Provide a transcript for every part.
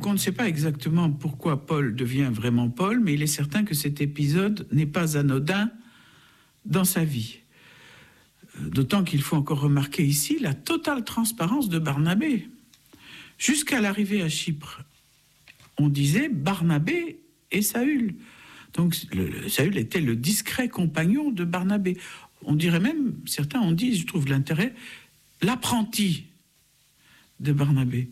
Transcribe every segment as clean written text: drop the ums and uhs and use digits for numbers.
Donc on ne sait pas exactement pourquoi Paul devient vraiment Paul, mais il est certain que cet épisode n'est pas anodin dans sa vie. D'autant qu'il faut encore remarquer ici la totale transparence de Barnabé. Jusqu'à l'arrivée à Chypre, on disait Barnabé et Saül. Donc Saül était le discret compagnon de Barnabé. On dirait même, certains ont dit, je trouve l'intérêt, l'apprenti de Barnabé.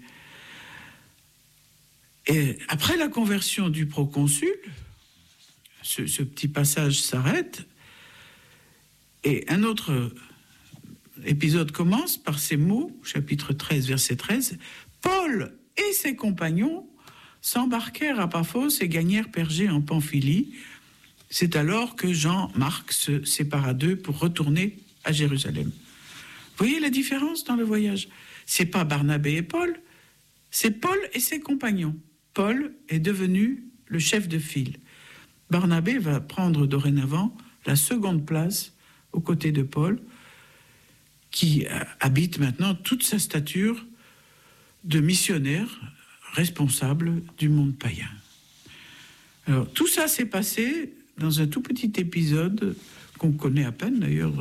Et après la conversion du proconsul, ce petit passage s'arrête et un autre épisode commence par ces mots, chapitre 13, verset 13. Paul et ses compagnons s'embarquèrent à Paphos et gagnèrent Pergé en Pamphylie. C'est alors que Jean-Marc se sépara d'eux pour retourner à Jérusalem. Vous voyez la différence dans le voyage? C'est pas Barnabé et Paul, c'est Paul et ses compagnons. Paul est devenu le chef de file. Barnabé va prendre dorénavant la seconde place aux côtés de Paul, qui habite maintenant toute sa stature de missionnaire responsable du monde païen. Alors, tout ça s'est passé dans un tout petit épisode qu'on connaît à peine d'ailleurs.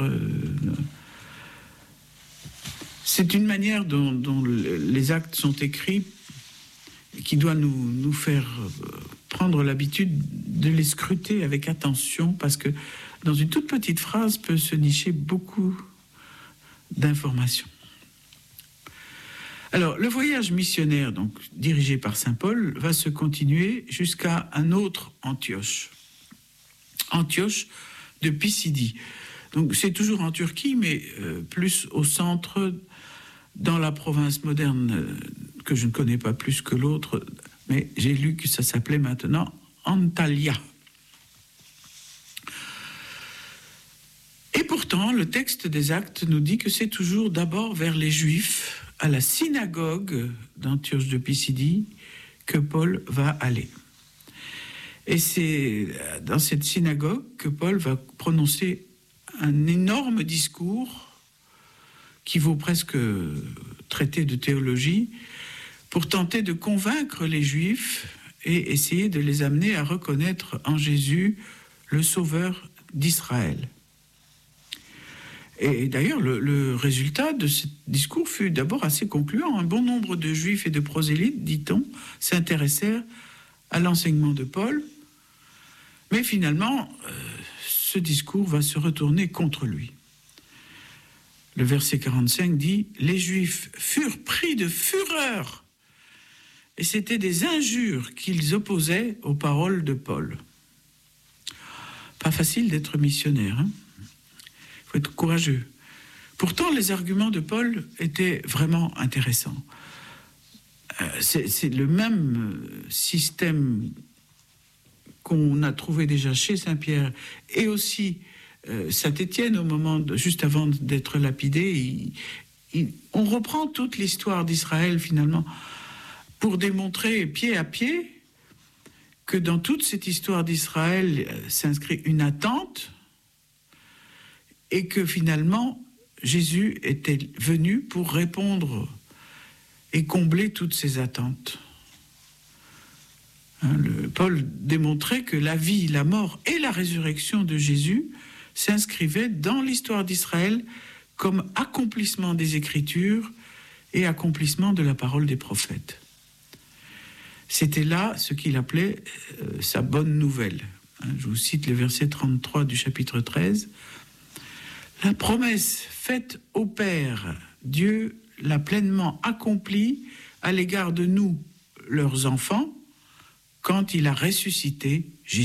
C'est une manière dont les actes sont écrits qui doit nous faire prendre l'habitude de les scruter avec attention, parce que dans une toute petite phrase peut se nicher beaucoup d'informations. Alors, le voyage missionnaire, donc dirigé par saint Paul, va se continuer jusqu'à un autre Antioche. Antioche de Pisidie. Donc, c'est toujours en Turquie, mais plus au centre, dans la province moderne que je ne connais pas plus que l'autre, mais j'ai lu que ça s'appelait maintenant Antalya. Et pourtant, le texte des Actes nous dit que c'est toujours d'abord vers les Juifs, à la synagogue d'Antioche de Pisidie, que Paul va aller. Et c'est dans cette synagogue que Paul va prononcer un énorme discours qui vaut presque traité de théologie, pour tenter de convaincre les Juifs et essayer de les amener à reconnaître en Jésus le Sauveur d'Israël. Et d'ailleurs, le résultat de ce discours fut d'abord assez concluant. Un bon nombre de Juifs et de prosélytes, dit-on, s'intéressèrent à l'enseignement de Paul, mais finalement, ce discours va se retourner contre lui. Le verset 45 dit « Les Juifs furent pris de fureur, et c'était des injures qu'ils opposaient aux paroles de Paul. » Pas facile d'être missionnaire, hein? Il faut être courageux. Pourtant, les arguments de Paul étaient vraiment intéressants. C'est le même système qu'on a trouvé déjà chez Saint-Pierre et aussi Saint-Étienne au moment juste avant d'être lapidé. On reprend toute l'histoire d'Israël finalement pour démontrer pied à pied que dans toute cette histoire d'Israël s'inscrit une attente et que finalement Jésus était venu pour répondre et combler toutes ces attentes. Paul démontrait que la vie, la mort et la résurrection de Jésus s'inscrivaient dans l'histoire d'Israël comme accomplissement des Écritures et accomplissement de la parole des prophètes. C'était là ce qu'il appelait sa bonne nouvelle. Je vous cite le verset 33 du chapitre 13. « La promesse faite au Père, Dieu l'a pleinement accomplie à l'égard de nous, leurs enfants, quand il a ressuscité Jésus. »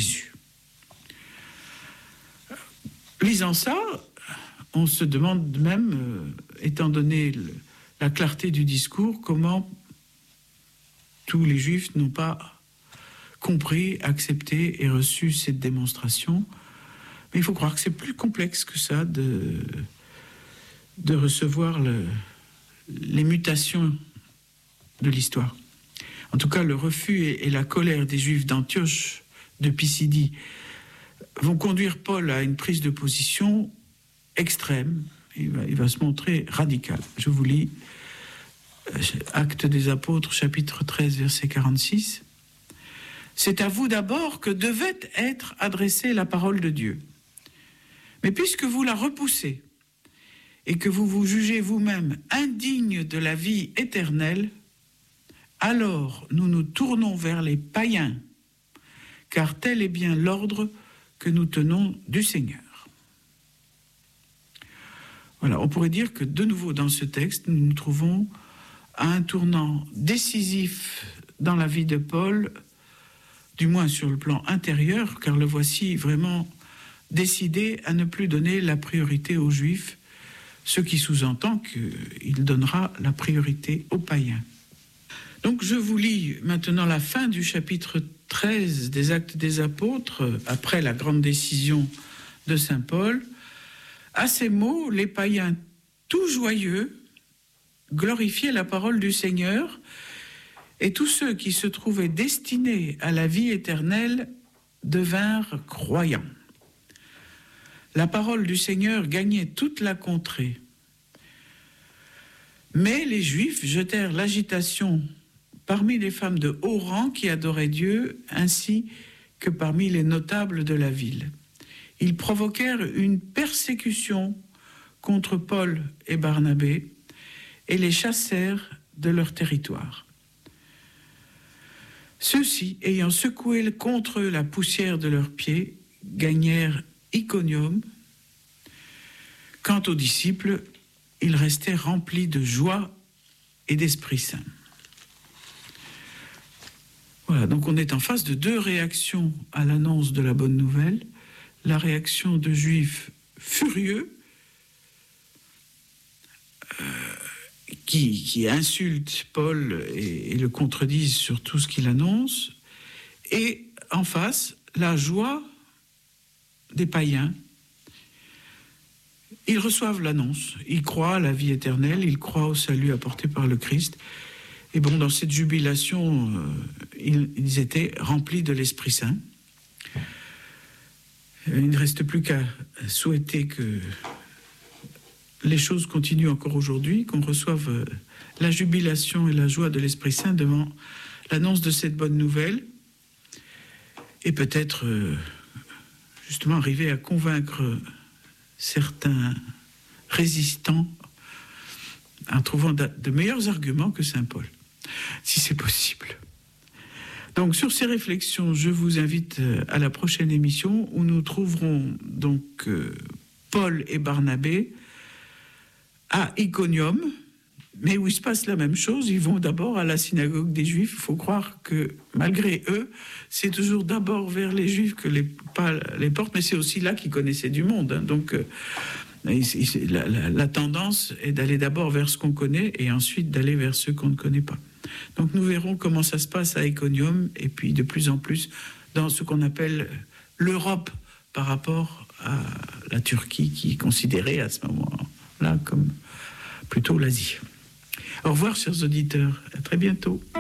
Lisant ça, on se demande même, étant donné la clarté du discours, comment tous les Juifs n'ont pas compris, accepté et reçu cette démonstration. Mais il faut croire que c'est plus complexe que ça de recevoir les mutations de l'histoire. En tout cas, le refus et la colère des Juifs d'Antioche de Pisidie vont conduire Paul à une prise de position extrême. Il va se montrer radical. Je vous lis Actes des Apôtres, chapitre 13, verset 46. C'est à vous d'abord que devait être adressée la parole de Dieu. Mais puisque vous la repoussez et que vous vous jugez vous-même indigne de la vie éternelle, alors nous nous tournons vers les païens, car tel est bien l'ordre que nous tenons du Seigneur. Voilà, on pourrait dire que de nouveau dans ce texte, nous nous trouvons à un tournant décisif dans la vie de Paul, du moins sur le plan intérieur, car le voici vraiment décidé à ne plus donner la priorité aux Juifs, ce qui sous-entend qu'il donnera la priorité aux païens. Donc je vous lis maintenant la fin du chapitre 13 des Actes des Apôtres, après la grande décision de saint Paul. À ces mots, les païens tout joyeux glorifiaient la parole du Seigneur, et tous ceux qui se trouvaient destinés à la vie éternelle devinrent croyants. La parole du Seigneur gagnait toute la contrée. Mais les Juifs jetèrent l'agitation parmi les femmes de haut rang qui adoraient Dieu, ainsi que parmi les notables de la ville. Ils provoquèrent une persécution contre Paul et Barnabé et les chassèrent de leur territoire. Ceux-ci, ayant secoué contre eux la poussière de leurs pieds, gagnèrent Iconium. Quant aux disciples, ils restaient remplis de joie et d'Esprit Saint. Voilà, donc on est en face de deux réactions à l'annonce de la bonne nouvelle. La réaction de Juifs furieux qui insultent Paul et le contredisent sur tout ce qu'il annonce, et en face, la joie des païens. Ils reçoivent l'annonce, ils croient à la vie éternelle, ils croient au salut apporté par le Christ. Et bon, dans cette jubilation, ils étaient remplis de l'Esprit Saint. Il ne reste plus qu'à souhaiter que les choses continuent encore aujourd'hui, qu'on reçoive la jubilation et la joie de l'Esprit Saint devant l'annonce de cette bonne nouvelle, et peut-être justement arriver à convaincre certains résistants en trouvant de meilleurs arguments que saint Paul, si c'est possible. Donc sur ces réflexions, je vous invite à la prochaine émission où nous trouverons donc Paul et Barnabé à Iconium, mais où il se passe la même chose. Ils vont d'abord à la synagogue des Juifs. Il faut croire que malgré eux, c'est toujours d'abord vers les Juifs que les portes, mais c'est aussi là qu'ils connaissaient du monde. Hein. Donc la tendance est d'aller d'abord vers ce qu'on connaît et ensuite d'aller vers ceux qu'on ne connaît pas. Donc nous verrons comment ça se passe à Iconium et puis de plus en plus dans ce qu'on appelle l'Europe par rapport à la Turquie qui est considérée à ce moment-là comme plutôt l'Asie. Au revoir chers auditeurs, à très bientôt.